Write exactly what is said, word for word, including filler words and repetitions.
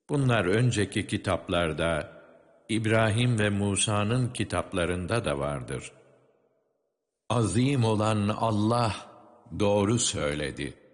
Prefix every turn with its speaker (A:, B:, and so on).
A: Bunlar önceki kitaplarda, İbrahim ve Musa'nın kitaplarında da vardır. Azim olan Allah doğru söyledi.